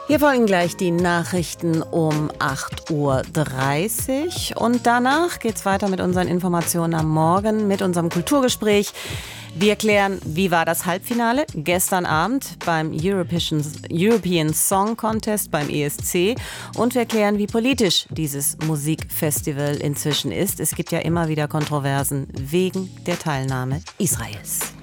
Hier folgen gleich die Nachrichten um 8:30 Uhr und danach geht's weiter mit unseren Informationen am Morgen, mit unserem Kulturgespräch. Wir klären, wie war das Halbfinale gestern Abend beim European Song Contest beim ESC, und wir klären, wie politisch dieses Musikfestival inzwischen ist. Es gibt ja immer wieder Kontroversen wegen der Teilnahme Israels.